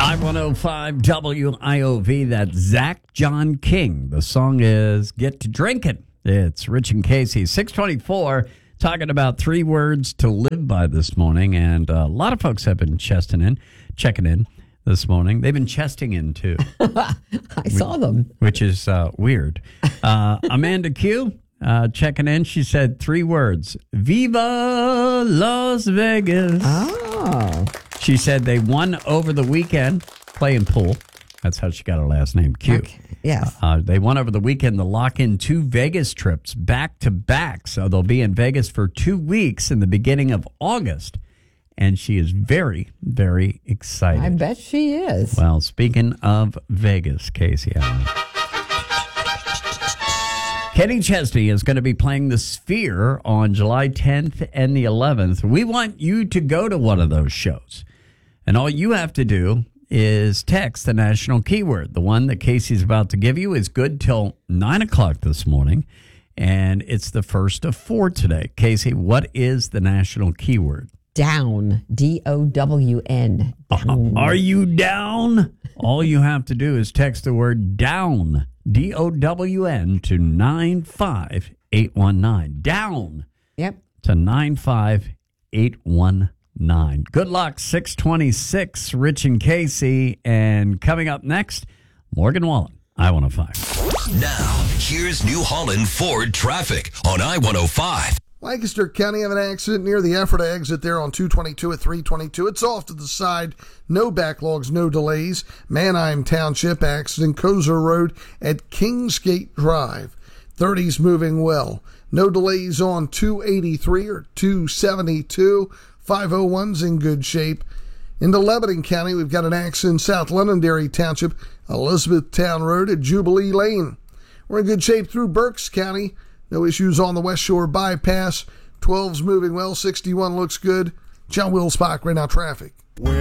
I-105 WIOV, that's Zach John King. The song is Get to Drinking. It's Rich and Casey. 624, talking about 3 words to live by this morning. And a lot of folks have been checking in this morning. They've been chesting in, too. I saw them. Which is weird. Amanda Q, checking in. She said 3 words. Viva Las Vegas. Oh. She said they won over the weekend playing pool. That's how she got her last name, Q. Okay. Yes. They won over the weekend to lock in 2 Vegas trips back to back. So they'll be in Vegas for 2 weeks in the beginning of August. And she is very, very excited. I bet she is. Well, speaking of Vegas, Casey Allen. Kenny Chesney is going to be playing the Sphere on July 10th and the 11th. We want you to go to one of those shows. And all you have to do is text the national keyword. The one that Casey's about to give you is good till 9 o'clock this morning. And it's the first of 4 today. Casey, what is the national keyword? Down. D-O-W-N. Down. Are you down? All you have to do is text the word down, D-O-W-N, to 95819. Down. Yep. To 95819. Good luck, 626, Rich and Casey. And coming up next, Morgan Wallen, I-105. Now, here's New Holland Ford traffic on I-105. Lancaster County have an accident near the Ephrata exit there on 222 at 322. It's off to the side. No backlogs, no delays. Manheim Township accident, Kozer Road at Kingsgate Drive. 30's moving well. No delays on 283 or 272. 501's in good shape. Into Lebanon County, we've got an accident South Londonderry Township, Elizabethtown Road at Jubilee Lane. We're in good shape through Berks County. No issues on the West Shore bypass. 12's moving well. 61 looks good. John Wills Park right now traffic.